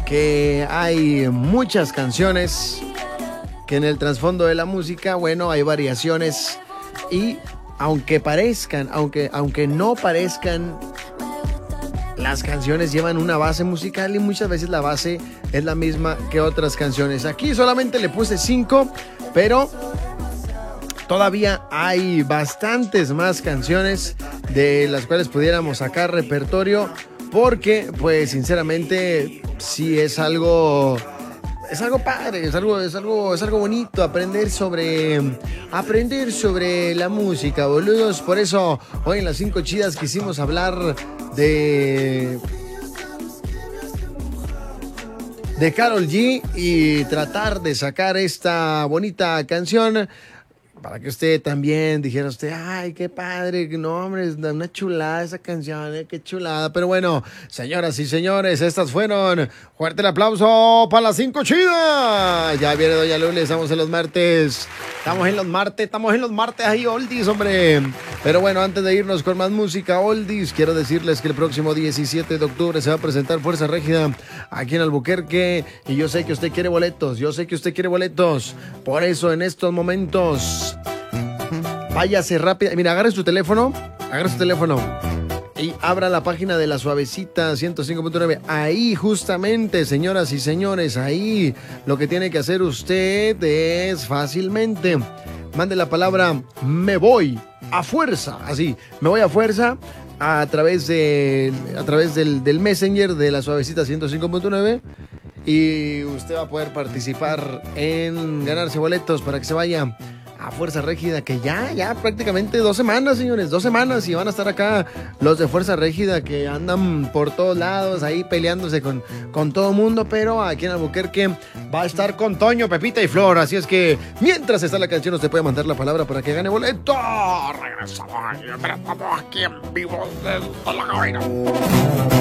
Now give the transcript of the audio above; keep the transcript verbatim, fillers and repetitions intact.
que hay muchas canciones que en el trasfondo de la música, bueno, hay variaciones y aunque parezcan, aunque, aunque no parezcan, las canciones llevan una base musical y muchas veces la base es la misma que otras canciones. Aquí solamente le puse cinco, pero todavía hay bastantes más canciones de las cuales pudiéramos sacar repertorio, porque pues sinceramente sí es algo es algo padre, es algo es algo es algo bonito aprender sobre aprender sobre la música, boludos. Por eso hoy en las cinco chidas quisimos hablar de de Karol G y tratar de sacar esta bonita canción para que usted también dijera usted, ay, qué padre, no, hombre, es una chulada esa canción, eh, qué chulada. Pero bueno, señoras y señores, estas fueron, fuerte el aplauso para las cinco chidas. Ya viene Doña Luli, estamos en los martes, estamos en los martes, estamos en los martes ahí, oldies, hombre. Pero bueno, antes de irnos con más música oldies, quiero decirles que el próximo diecisiete de octubre se va a presentar Fuerza Régida aquí en Albuquerque, y yo sé que usted quiere boletos, yo sé que usted quiere boletos, por eso en estos momentos váyase rápido. Mira, agarre su teléfono, agarre su teléfono y abra la página de La Suavecita ciento cinco punto nueve. Ahí justamente, señoras y señores, ahí lo que tiene que hacer usted es fácilmente mande la palabra me voy a fuerza, así, me voy a fuerza a través de a través del, del Messenger de La Suavecita ciento cinco punto nueve, y usted va a poder participar en ganarse boletos para que se vaya a Fuerza Régida, que ya, ya prácticamente dos semanas, señores, dos semanas, y van a estar acá los de Fuerza Régida que andan por todos lados ahí peleándose con, con todo mundo, pero aquí en Albuquerque va a estar con Toño, Pepita y Flor, así es que mientras está la canción usted puede mandar la palabra para que gane boleto. Regresamos aquí en vivo desde la cabina.